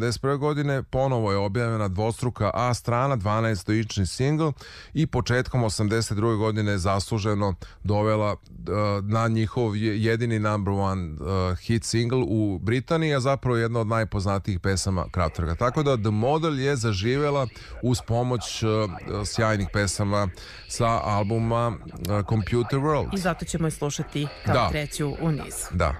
1981. godine ponovo je objavljena dvostruka A strana, 12-inčni singl i početkom 82. godine zasluženo dovela na njihov jedini number one hit single u Britaniji, a zapravo jedna od najpoznatijih pesama Kraftwerka. Tako da The Model je zaživjela uz pomoć sjajnih pesama sa albuma Computer World. I zato ćemo je slušati kao treću u nizu. Da.